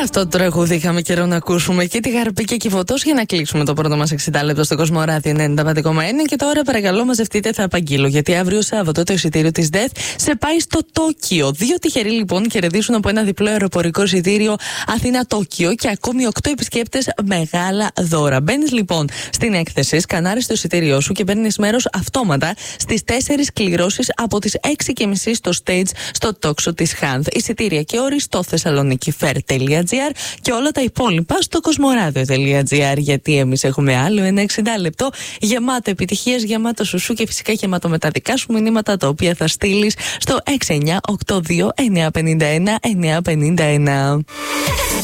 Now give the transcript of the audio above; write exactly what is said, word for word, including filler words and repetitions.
Αυτό το τραγούδι είχαμε καιρό να ακούσουμε και τη Γαρπή και Κιβωτός για να κλείσουμε το πρώτο μας εξήντα λεπτό στο Κοσμοράδιο ενενήντα πέντε κόμμα ένα. Και τώρα παρακαλώ μαζευτείτε, θα απαγγείλω. Γιατί αύριο Σάββατο το εισιτήριο της ΔΕΘ σε πάει στο Τόκιο. Δύο τυχεροί λοιπόν κερδίσουν από ένα διπλό αεροπορικό εισιτήριο Αθήνα-Τόκιο και ακόμη οκτώ επισκέπτες μεγάλα δώρα. Μπαίνεις λοιπόν στην έκθεση, σκανάρεις το εισιτήριό σου και παίρνεις μέρος αυτόματα στις τέσσερις κληρώσεις από τις έξι και μισή στο stage στο τόξο της Χάνθ. Εισιτήρια και όροι στο θεσσαλονικηφέρ τελεία τζι άρ και όλα τα υπόλοιπα στο κοσμοράδιο τελεία τζι άρ. Γιατί εμείς έχουμε άλλο ένα εξήντα λεπτό γεμάτο επιτυχίες, γεμάτο σουσού και φυσικά γεμάτο με τα δικά σου μηνύματα, τα οποία θα στείλεις στο έξι εννιά οκτώ δύο εννιά πέντε ένα εννιά πέντε ένα.